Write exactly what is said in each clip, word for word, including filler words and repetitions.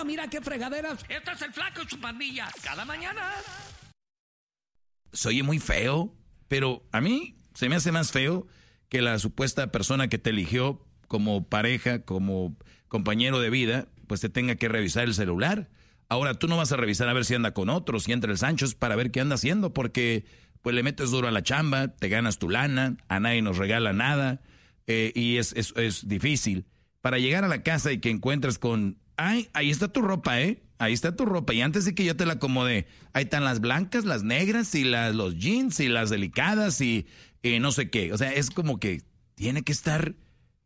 Rafa, mira qué fregaderas. Este es el Flaco y su pandilla. Cada mañana. Se oye muy feo, pero a mí se me hace más feo que la supuesta persona que te eligió como pareja, como compañero de vida, pues te tenga que revisar el celular. Ahora tú no vas a revisar a ver si anda con otros, si entra el Sancho, es para ver qué anda haciendo, porque pues le metes duro a la chamba, te ganas tu lana, a nadie nos regala nada, eh, y es, es, es difícil. Para llegar a la casa y que encuentres con, ay, ahí está tu ropa, ¿eh? Ahí está tu ropa. Y antes de que yo te la acomode, ahí están las blancas, las negras, y las, los jeans, y las delicadas, y, y no sé qué. O sea, es como que tiene que estar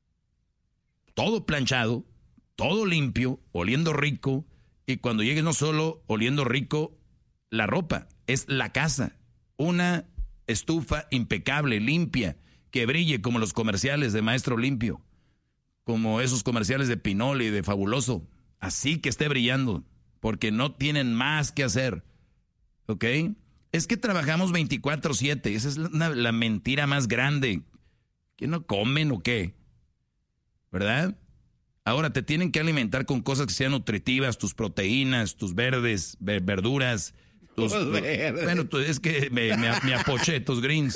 todo planchado, todo limpio, oliendo rico, y cuando llegues no solo oliendo rico la ropa, es la casa. Una estufa impecable, limpia, que brille como los comerciales de Maestro Limpio, como esos comerciales de Pinol y de Fabuloso. Así que esté brillando, porque no tienen más que hacer, ¿ok? Es que trabajamos veinticuatro siete, esa es la, la mentira más grande. ¿Que no comen o qué? ¿Verdad? Ahora te tienen que alimentar con cosas que sean nutritivas, tus proteínas, tus verdes, verduras. Tus, bueno, es que me, me, me apoché, tus greens.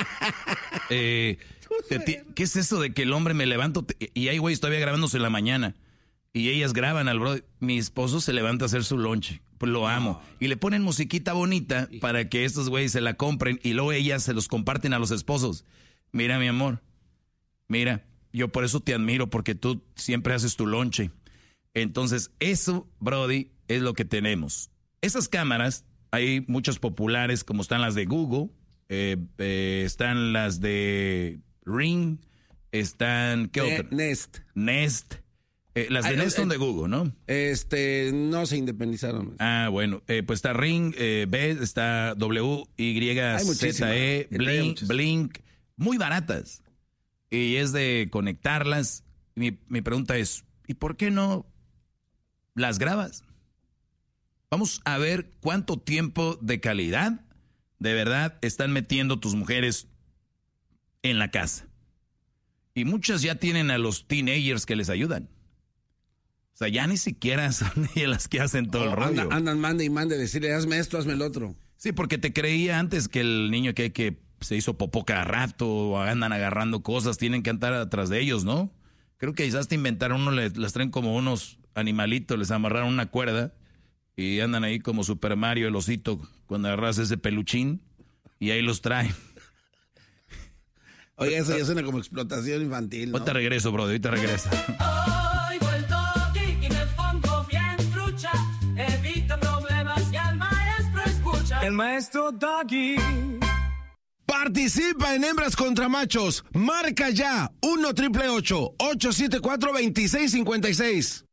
Eh, te, ¿Qué es eso de que el hombre me levanto te, y hay güeyes todavía grabándose en la mañana? Y ellas graban al bro. Mi esposo se levanta a hacer su lonche. Pues lo amo. Y le ponen musiquita bonita para que estos güeyes se la compren y luego ellas se los comparten a los esposos. Mira, mi amor. Mira, yo por eso te admiro, porque tú siempre haces tu lonche. Entonces, eso, Brody, es lo que tenemos. Esas cámaras, hay muchas populares, como están las de Google, eh, eh, están las de Ring, están, ¿qué Ne- otra? Nest. Nest. Eh, las de Ay, Nest eh, son de Google, ¿no? Este, no se independizaron. Ah, bueno, eh, pues está Ring, eh, B, está W, Y, Z, E, Blink, Blink, muy baratas. Y es de conectarlas. Mi, mi pregunta es, ¿y por qué no las grabas? Vamos a ver cuánto tiempo de calidad de verdad están metiendo tus mujeres en la casa. Y muchas ya tienen a los teenagers que les ayudan. O sea, ya ni siquiera son ellas las que hacen todo oh, el rollo. Andan, andan mande y mande, decirle, hazme esto, hazme el otro. Sí, porque te creía antes que el niño que, que se hizo popó cada rato, o andan agarrando cosas, tienen que andar atrás de ellos, ¿no? Creo que quizás te inventaron uno, les, les traen como unos animalitos, les amarraron una cuerda y andan ahí como Super Mario, el osito, cuando agarras ese peluchín y ahí los traen. Oye, eso ya suena como explotación infantil, ¿no? Ahorita regreso, brother, ahorita regresa. Hoy vuelto aquí y me pongo bien trucha. Evito problemas y al maestro escucha. El maestro Doggy. Participa en Hembras contra Machos. Marca ya uno triple ocho, ocho siete cuatro, dos seis cinco seis.